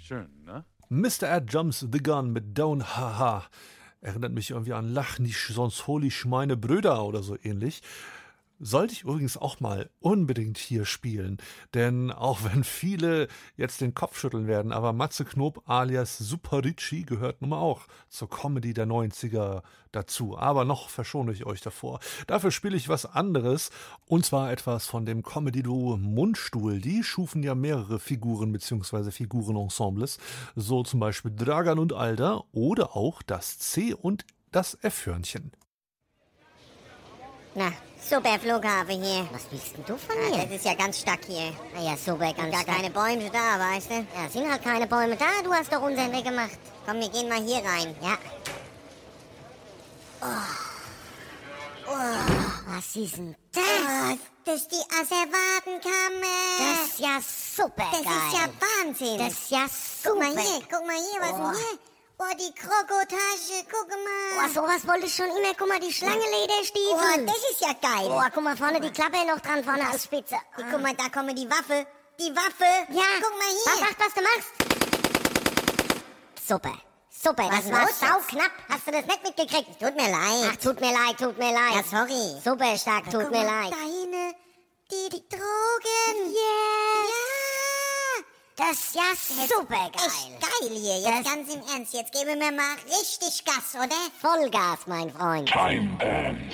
Schön, ne? Mr. Ed Jumps the Gun mit Don't Haha. Erinnert mich irgendwie an Lach nicht, sonst hol ich meine Brüder oder so ähnlich. Sollte ich übrigens auch mal unbedingt hier spielen, denn auch wenn viele jetzt den Kopf schütteln werden, aber Matze Knob alias Super Ricci gehört nun mal auch zur Comedy der 90er dazu. Aber noch verschone ich euch davor. Dafür spiele ich was anderes, und zwar etwas von dem Comedy-Duo Mundstuhl. Die schufen ja mehrere Figuren bzw. Figurenensembles, so zum Beispiel Dragan und Alda oder auch das C- und das F-Hörnchen. Na, super Flughafen hier. Was willst denn du von Ja, mir? das ist ja ganz stark hier. Ah ja, super, ganz Gar stark. keine Bäume da, weißt du? Ja, sind halt keine Bäume da, du hast doch unseren Weg gemacht. Komm, wir gehen mal hier rein. Ja. Was ist denn das? Oh, das ist die Asservatenkammer. Das ist ja super Das geil. ist ja Wahnsinn. Das ist ja Guck super. mal hier, was ist denn hier? Oh, die Krokotasche, guck mal. Oh, sowas wollte ich schon immer. Guck mal, die Schlangenlederstiefel. Oh, das ist ja geil. Oh, guck mal, vorne die Klappe noch dran, vorne als Spitze. Hier, guck mal, da kommen die Waffe. Die Waffe. Ja. Guck mal hier. Was du machst? Super. Super, Was das war los jetzt? sauknapp. Hast du das nicht mitgekriegt? Tut mir leid. Ach, tut mir leid. Ja, sorry. Super stark, tut Guck mir mal, leid. Da hinten, die Drogen. Yes. Ja. Das ist ja super geil. Echt geil hier. Jetzt ganz im Ernst. Jetzt geben wir mal richtig Gas, oder? Vollgas, mein Freund. Time Band.